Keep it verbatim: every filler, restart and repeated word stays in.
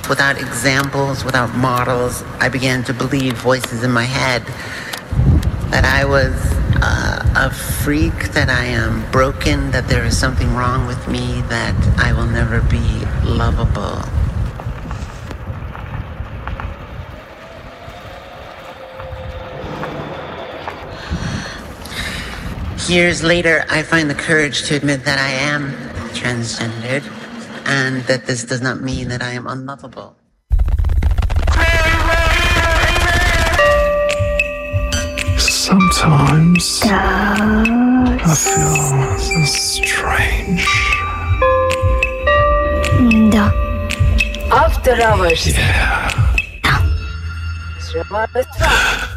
without examples, without models. I began to believe voices in my head that I was uh, a freak, that I am broken, that there is something wrong with me, that I will never be lovable. Years later, I find the courage to admit that I am transgendered and that this does not mean that I am unlovable. Sometimes I feel so strange. Да. After hours. Yeah. Shabbat.